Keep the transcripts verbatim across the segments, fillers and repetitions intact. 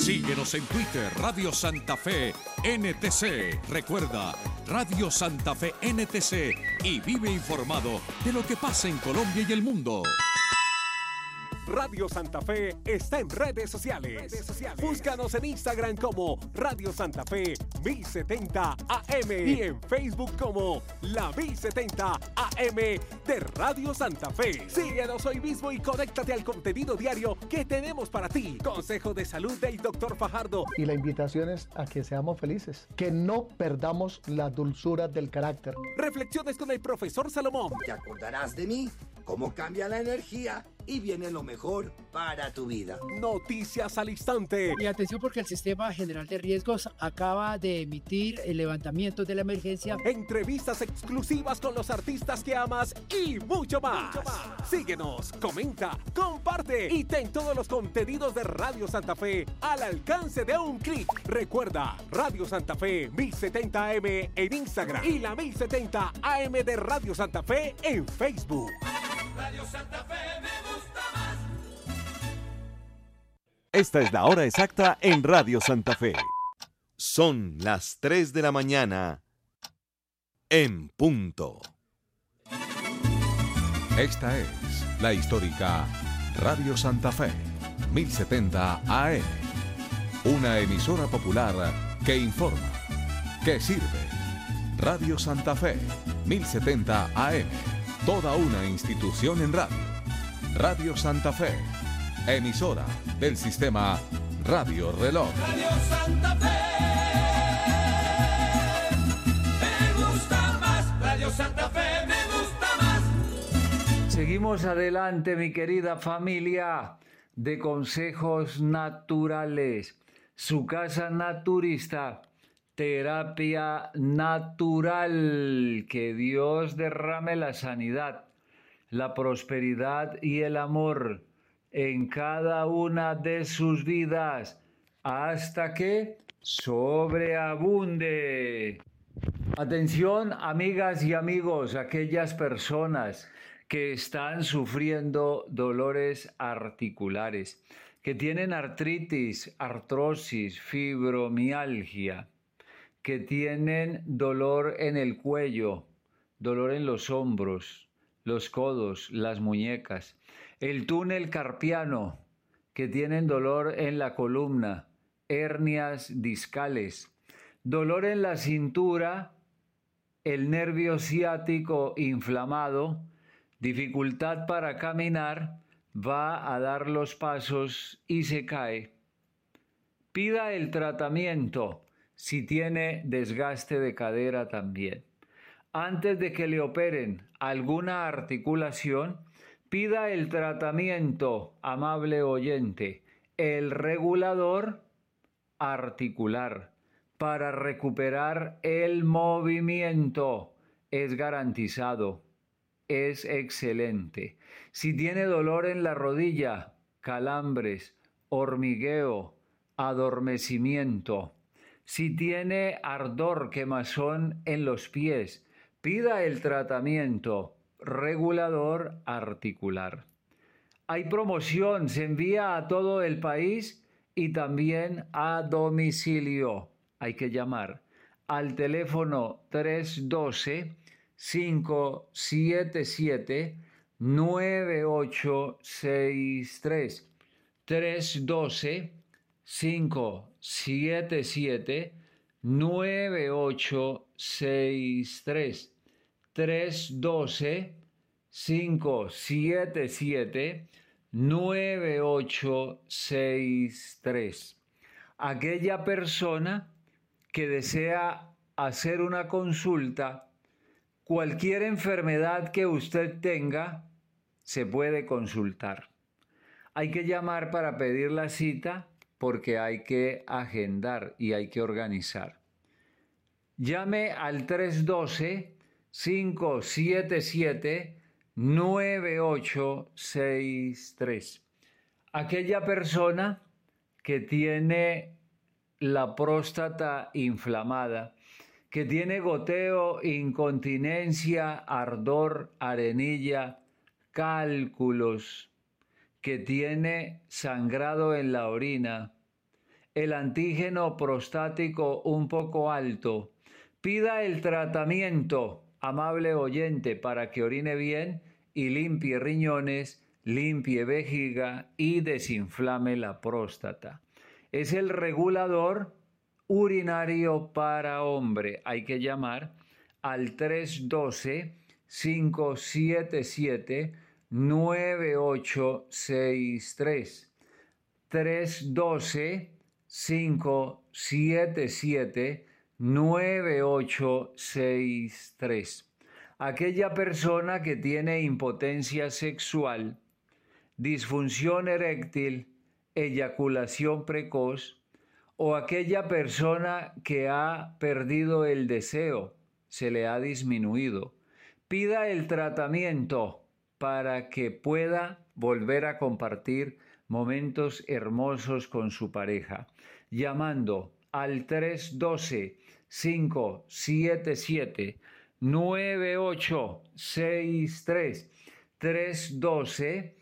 Síguenos en Twitter, Radio Santa Fe N T C. Recuerda, Radio Santa Fe N T C y vive informado de lo que pasa en Colombia y el mundo. Radio Santa Fe está en redes sociales. Redes sociales. Búscanos en Instagram como Radio Santa Fe mil setenta A M y en Facebook como La mil setenta A M de Radio Santa Fe. Síguenos hoy mismo y conéctate al contenido diario que tenemos para ti. Consejo de salud del doctor Fajardo. Y la invitación es a que seamos felices, que no perdamos la dulzura del carácter. Reflexiones con el profesor Salomón. Te acordarás de mí, cómo cambia la energía y viene lo mejor para tu vida. Noticias al instante. Y atención porque el Sistema General de Riesgos acaba de emitir el levantamiento de la emergencia. Entrevistas exclusivas con los artistas que amas y mucho más. Mucho más. Síguenos, comenta, comparte y ten todos los contenidos de Radio Santa Fe al alcance de un clic. Recuerda, Radio Santa Fe mil setenta A M en Instagram y la mil setenta A M de Radio Santa Fe en Facebook. Radio Santa Fe me gusta más. Esta es la hora exacta en Radio Santa Fe. Son las tres de la mañana en punto. Esta es la histórica Radio Santa Fe mil setenta A M. Una emisora popular que informa, que sirve. Radio Santa Fe mil setenta A M. Toda una institución en radio. Radio Santa Fe, emisora del sistema Radio Reloj. Radio Santa Fe me gusta más. Radio Santa Fe me gusta más. Seguimos adelante, mi querida familia de Consejos Naturales. Su casa naturista. Terapia natural, que Dios derrame la sanidad, la prosperidad y el amor en cada una de sus vidas, hasta que sobreabunde. Atención, amigas y amigos, aquellas personas que están sufriendo dolores articulares, que tienen artritis, artrosis, fibromialgia, que tienen dolor en el cuello, dolor en los hombros, los codos, las muñecas, el túnel carpiano, que tienen dolor en la columna, hernias discales, dolor en la cintura, el nervio ciático inflamado, dificultad para caminar, va a dar los pasos y se cae. Pida el tratamiento. Si tiene desgaste de cadera también. Antes de que le operen alguna articulación, pida el tratamiento, amable oyente, el regulador articular para recuperar el movimiento. Es garantizado, es excelente. Si tiene dolor en la rodilla, calambres, hormigueo, adormecimiento, si tiene ardor, quemazón en los pies, pida el tratamiento regulador articular. Hay promoción, se envía a todo el país y también a domicilio. Hay que llamar al teléfono tres uno dos, cinco siete siete, nueve ocho seis tres. tres uno dos, cinco siete siete, nueve ocho seis tres. tres uno dos, cinco siete siete, nueve ocho seis tres. Aquella persona que desea hacer una consulta, cualquier enfermedad que usted tenga, se puede consultar. Hay que llamar para pedir la cita porque hay que agendar y hay que organizar. Llame al tres uno dos, cinco siete siete, nueve ocho seis tres. Aquella persona que tiene la próstata inflamada, que tiene goteo, incontinencia, ardor, arenilla, cálculos, que tiene sangrado en la orina, el antígeno prostático un poco alto. Pida el tratamiento, amable oyente, para que orine bien y limpie riñones, limpie vejiga y desinflame la próstata. Es el regulador urinario para hombre. Hay que llamar al tres uno dos, cinco siete siete, nueve ocho seis tres. tres uno dos, cinco siete siete, nueve ocho seis tres. Aquella persona que tiene impotencia sexual, disfunción eréctil, eyaculación precoz, o aquella persona que ha perdido el deseo, se le ha disminuido, pida el tratamiento para que pueda volver a compartir momentos hermosos con su pareja, llamando al tres uno dos, cinco siete siete, nueve ocho seis tres, tres uno dos,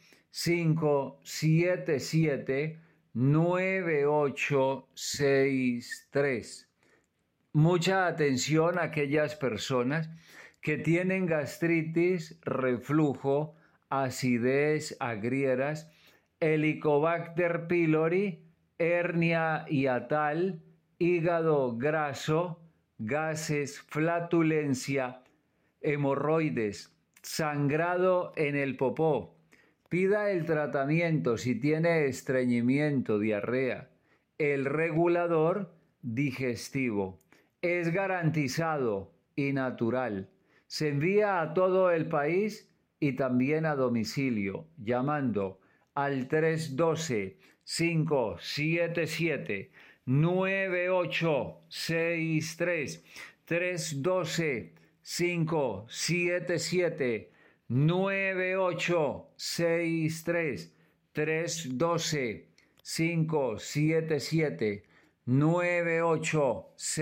cinco siete siete, nueve ocho seis tres. Mucha atención a aquellas personas que tienen gastritis, reflujo, acidez, agrieras, Helicobacter pylori, hernia hiatal, hígado graso, gases, flatulencia, hemorroides, sangrado en el popó. Pida el tratamiento si tiene estreñimiento, diarrea. El regulador digestivo es garantizado y natural. Se envía a todo el país y también a domicilio, llamando al tres uno dos, cinco siete siete, nueve ocho seis tres, tres uno dos, cinco siete siete, nueve ocho seis tres, tres uno dos, cinco siete siete, nueve ocho seis tres.